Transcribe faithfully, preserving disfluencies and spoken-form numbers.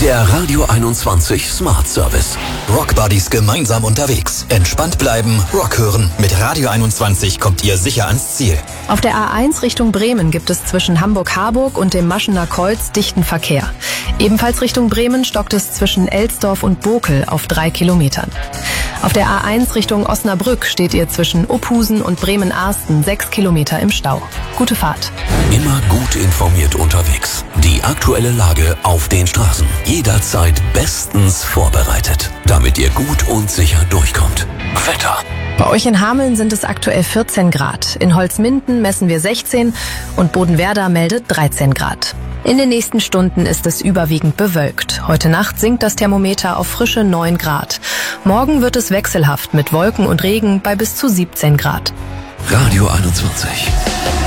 Der Radio einundzwanzig Smart Service. Rock Buddies gemeinsam unterwegs. Entspannt bleiben, Rock hören. Mit Radio einundzwanzig kommt ihr sicher ans Ziel. Auf der A eins Richtung Bremen gibt es zwischen Hamburg-Harburg und dem Maschener Kreuz dichten Verkehr. Ebenfalls Richtung Bremen stockt es zwischen Elsdorf und Bokel auf drei Kilometern. Auf der A eins Richtung Osnabrück steht ihr zwischen Uphusen und Bremen-Arsten sechs Kilometer im Stau. Gute Fahrt. Immer gut informiert unterwegs. Die aktuelle Lage auf den Straßen. Jederzeit bestens vorbereitet, damit ihr gut und sicher durchkommt. Wetter. Bei euch in Hameln sind es aktuell vierzehn Grad. In Holzminden messen wir sechzehn und Bodenwerder meldet dreizehn Grad. In den nächsten Stunden ist es überwiegend bewölkt. Heute Nacht sinkt das Thermometer auf frische neun Grad. Morgen wird es wechselhaft mit Wolken und Regen bei bis zu siebzehn Grad. Radio einundzwanzig.